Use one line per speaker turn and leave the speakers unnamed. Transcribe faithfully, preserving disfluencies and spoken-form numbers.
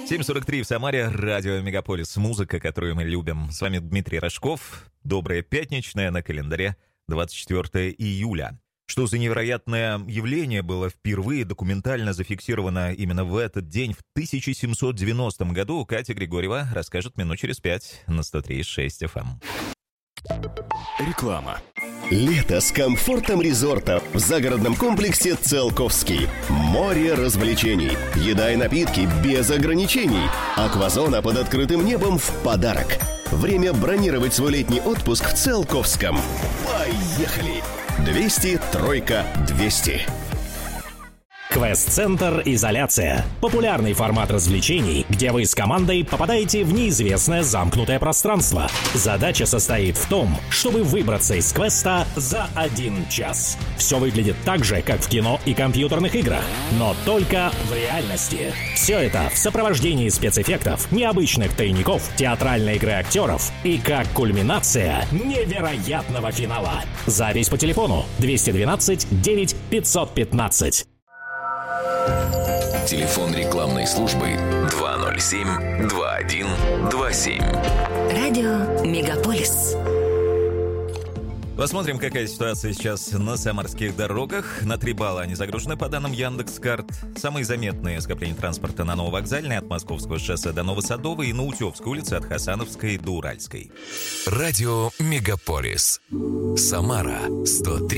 семь сорок три в Самаре, радио «Мегаполис». Музыка, которую мы любим. С вами Дмитрий Рожков. Доброе пятничное, на календаре двадцать четвёртое июля. Что за невероятное явление было впервые документально зафиксировано именно в этот день, в тысяча семьсот девяностом году, Катя Григорьева расскажет минут через пять на сто три и шесть эф эм.
Реклама.
Лето с комфортом резорта в загородном комплексе «Циолковский». Море развлечений, еда и напитки без ограничений. Аквазона под открытым небом в подарок. Время бронировать свой летний отпуск в Циолковском. Поехали! двести, тройка, двести.
Квест-центр «Изоляция». Популярный формат развлечений, где вы с командой попадаете в неизвестное замкнутое пространство. Задача состоит в том, чтобы выбраться из квеста за один час. Все выглядит так же, как в кино и компьютерных играх, но только в реальности. Все это в сопровождении спецэффектов, необычных тайников, театральной игры актеров и как кульминация невероятного финала. Запись по телефону двести двенадцать девять пятьсот пятнадцать.
Телефон рекламной службы два ноль семь два один два семь.
Радио «Мегаполис».
Посмотрим, какая ситуация сейчас на самарских дорогах. На три балла они загружены по данным Яндекс.Карт. Самые заметные скопления транспорта на Нововокзальной, от Московского шоссе до Новосадовой и на Утевской улице от Хасановской до Уральской.
Радио «Мегаполис». Самара сто три